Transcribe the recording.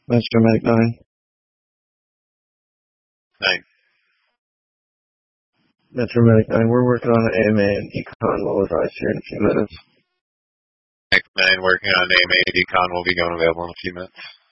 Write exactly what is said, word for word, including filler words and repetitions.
Metro Medic nine. Nine. Metro Medic nine, we're working on an A M A and Econ will advise here in a few minutes. X nine working on A M A. Decon will be going available in a few minutes.